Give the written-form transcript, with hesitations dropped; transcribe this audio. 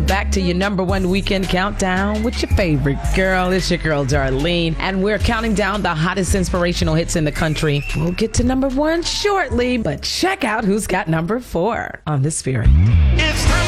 Welcome back to your number one weekend countdown with your favorite girl. It's your girl, Darlene. And we're counting down the hottest inspirational hits in the country. We'll get to number one shortly, but check out who's got number 4 on The Spirit.